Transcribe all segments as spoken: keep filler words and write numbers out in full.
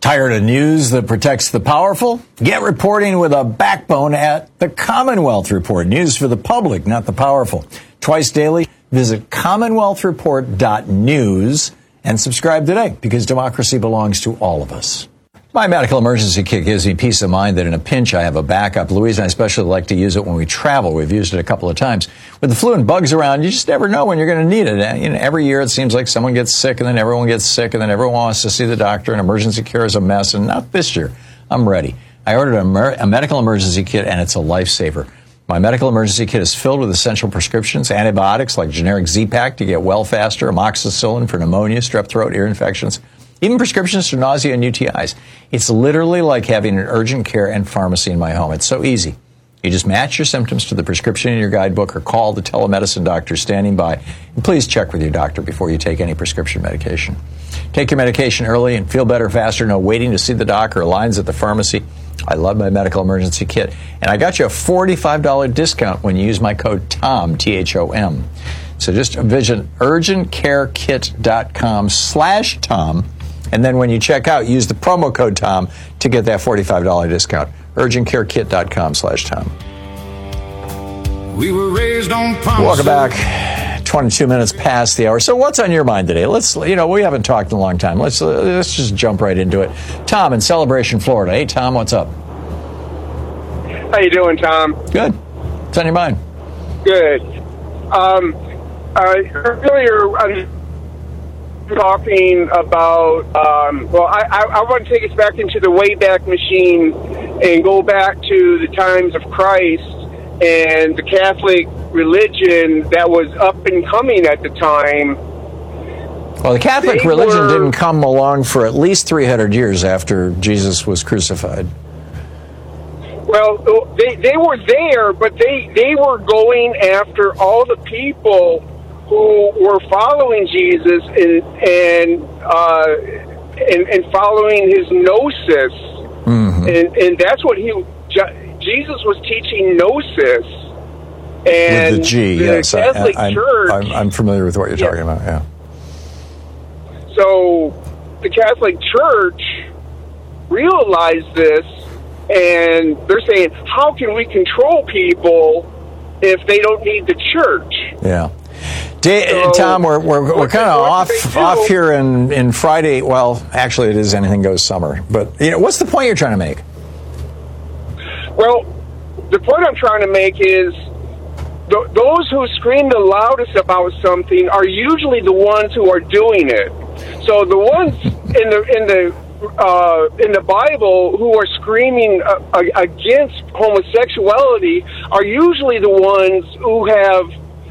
Tired of news that protects the powerful? Get reporting with a backbone at the Commonwealth Report. News for the public, not the powerful. Twice daily, visit commonwealth report dot news and subscribe today, because democracy belongs to all of us. My medical emergency kit gives me peace of mind that in a pinch I have a backup. Louise and I especially like to use it when we travel. We've used it a couple of times. With the flu and bugs around, you just never know when you're going to need it. And, you know, every year it seems like someone gets sick, and then everyone gets sick, and then everyone wants to see the doctor, and emergency care is a mess. And not this year. I'm ready. I ordered a, mer- a medical emergency kit, and it's a lifesaver. My medical emergency kit is filled with essential prescriptions, antibiotics like generic Z-Pak to get well faster, amoxicillin for pneumonia, strep throat, ear infections, even prescriptions for nausea and U T Is. It's literally like having an urgent care and pharmacy in my home. It's so easy. You just match your symptoms to the prescription in your guidebook or call the telemedicine doctor standing by. And please check with your doctor before you take any prescription medication. Take your medication early and feel better faster. No waiting to see the doctor or lines at the pharmacy. I love my medical emergency kit. And I got you a forty-five dollars discount when you use my code TOM, T H O M. So just visit urgentcarekit.com slash Tom. And then when you check out, use the promo code TOM to get that forty-five dollars discount. urgentcarekit.com slash Tom. We were raised on promises. Welcome back. twenty-two minutes past the hour. So what's on your mind today? Let's, you know, we haven't talked in a long time. Let's let's just jump right into it. Tom in Celebration, Florida. Hey, Tom, what's up? How you doing, Tom? Good. What's on your mind? Good. Um, uh, earlier, I was talking about, um, well, I, I, I want to take us back into the Wayback Machine and go back to the times of Christ and the Catholic religion that was up and coming at the time. Well, the Catholic They religion were- didn't come along for at least three hundred years after Jesus was crucified. Well, they they were there, but they, they were going after all the people who were following Jesus and and uh, and, and following his gnosis, Mm-hmm. and and that's what he Jesus was teaching gnosis. And With the G, the yes. Catholic I, I, Church. I'm, I'm familiar with what you're Yeah. talking about, yeah. So the Catholic Church realized this, and they're saying, how can we control people if they don't need the church? Yeah. Da- So, Tom, we're we're, we're what kind of they- what off they do- off here in, in Friday. Well, actually, it is Anything Goes Summer. But you know, what's the point you're trying to make? Well, the point I'm trying to make is th- those who scream the loudest about something are usually the ones who are doing it. So the ones in the in the uh, in the Bible who are screaming uh, against homosexuality are usually the ones who have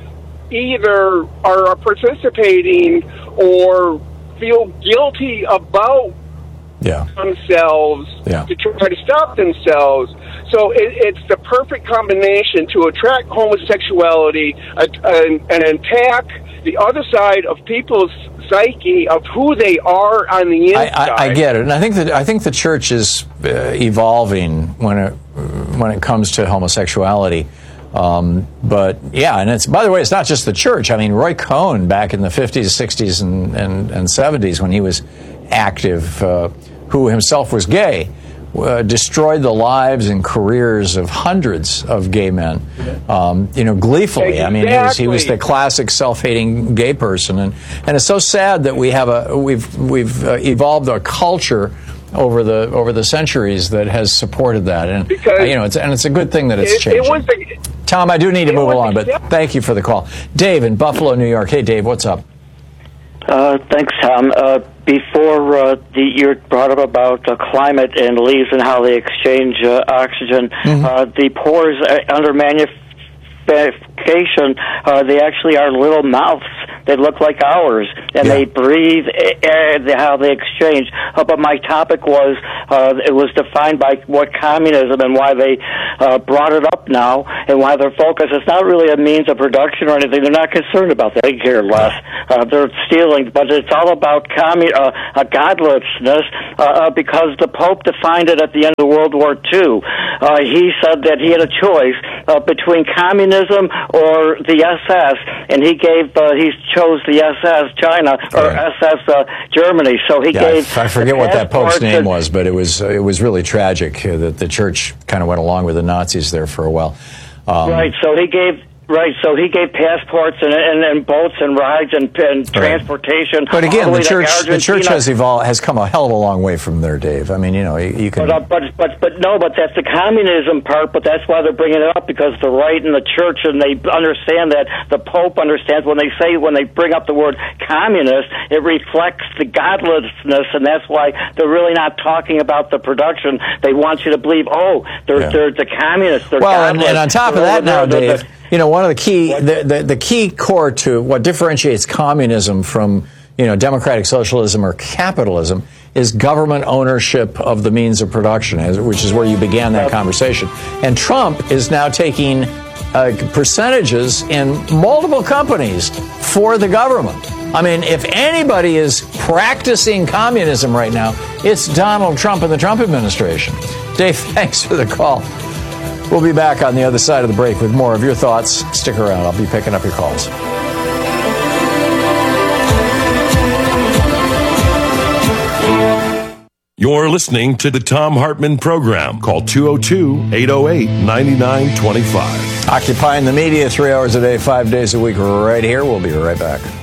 either are participating or feel guilty about Yeah. themselves Yeah. to try to stop themselves. So it, it's the perfect combination to attract homosexuality uh, and, and attack the other side of people's psyche of who they are on the I, inside. I, I get it, and I think that I think the church is uh, evolving when it when it comes to homosexuality. Um, but yeah, and it's, by the way, it's not just the church. I mean, Roy Cohn back in the fifties, sixties, and, and, and seventies when he was active, uh, who himself was gay, uh, destroyed the lives and careers of hundreds of gay men, um, you know, gleefully. I mean, he was, he was the classic self-hating gay person. And, and it's so sad that we have a, we've, we've uh, evolved a culture over the over the centuries that has supported that, and Because uh, you know, it's, and it's a good thing that it's it, changing. it was the, Tom, I do need to it move was along, but accept- thank you for the call. Dave in Buffalo, New York. Hey, Dave, what's up? Uh, thanks, Tom. Uh, before uh, the, you brought up about uh, climate and leaves and how they exchange uh, oxygen, Mm-hmm. uh, the pores uh, under magnification, uh, they actually are little mouths. They look like ours, and Yeah. they breathe air, how they exchange. Uh, but my topic was, uh, it was defined by what communism and why they uh, brought it up now and why their focus is not really a means of production or anything. They're not concerned about that. They care less. Uh, they're stealing, but it's all about commu- uh, uh, godlessness uh, uh, because the Pope defined it at the end of World War Two. Uh, he said that he had a choice uh, between communism or the S S, and he gave uh, he chose the S S China or Right. S S uh, Germany. So he Yeah, gave. I forget the what that Pope's passports name and- was, but it was uh, it was really tragic uh, that the church kind of went along with the Nazis there for a while. Um, Right. So he gave. Right, so he gave passports and, and, and boats and rides and, and transportation. But again, all the way to church the church Argentina. has evolved, has come a hell of a long way from there, Dave. I mean, you know, you, you can. But, uh, but but but no, but that's the communism part. But that's why they're bringing it up, because the right and the church, and they understand that the Pope understands when they say when they bring up the word communist, it reflects the godlessness, and that's why they're really not talking about the production. They want you to believe, oh, they're Yeah. they're the communists. They're Well, and, godless. and on top of They're that over now, there, they're Dave, the- you know, one of the key, the, the, the key core to what differentiates communism from, you know, democratic socialism or capitalism is government ownership of the means of production, as- which is where you began that conversation. And Trump is now taking uh, percentages in multiple companies for the government. I mean, if anybody is practicing communism right now, it's Donald Trump and the Trump administration. Dave, thanks for the call. We'll be back on the other side of the break with more of your thoughts. Stick around. I'll be picking up your calls. You're listening to the Thom Hartmann Program. Call two oh two, eight oh eight, nine nine two five. Occupying the media three hours a day, five days a week, right here. We'll be right back.